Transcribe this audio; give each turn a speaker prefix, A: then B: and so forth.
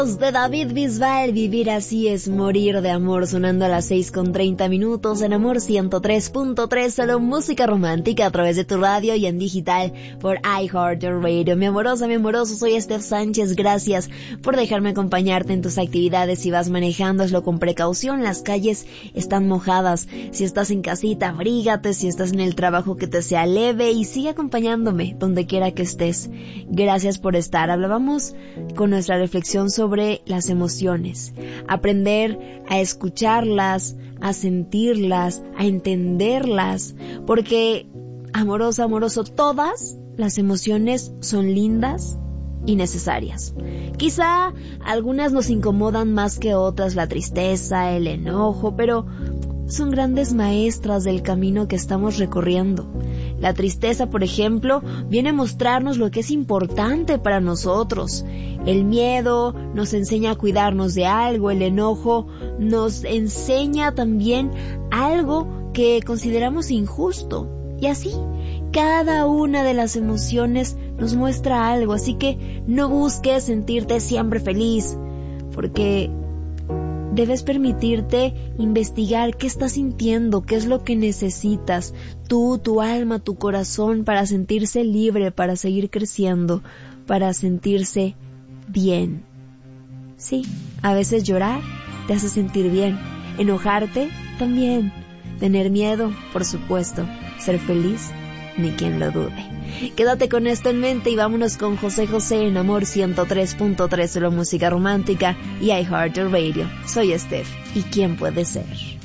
A: De David Bisbal, Vivir así es morir de amor, sonando a las 6:30 en Amor 103.3, solo música romántica a través de tu radio y en digital por iHeartRadio. Mi amorosa, mi amoroso, soy Steph Sánchez, gracias por dejarme acompañarte en tus actividades. Si vas manejando, hazlo con precaución, las calles están mojadas. Si estás en casita, abrígate. Si estás en el trabajo, que te sea leve y sigue acompañándome donde quiera que estés. Gracias por estar. Hablábamos con nuestra reflexión sobre las emociones, aprender a escucharlas, a sentirlas, a entenderlas, porque, amorosa, amoroso, todas las emociones son lindas y necesarias. Quizá algunas nos incomodan más que otras, la tristeza, el enojo, pero son grandes maestras del camino que estamos recorriendo. La tristeza, por ejemplo, viene a mostrarnos lo que es importante para nosotros. El miedo nos enseña a cuidarnos de algo, el enojo nos enseña también algo que consideramos injusto. Y así, cada una de las emociones nos muestra algo, así que no busques sentirte siempre feliz, porque debes permitirte investigar qué estás sintiendo, qué es lo que necesitas, tú, tu alma, tu corazón, para sentirse libre, para seguir creciendo, para sentirse bien. Sí, a veces llorar te hace sentir bien, enojarte también, tener miedo, por supuesto, ser feliz, ni quien lo dude. Quédate con esto en mente y vámonos con José José en Amor 103.3, solo música romántica y iHeartRadio. Soy Steph, ¿y quién puede ser?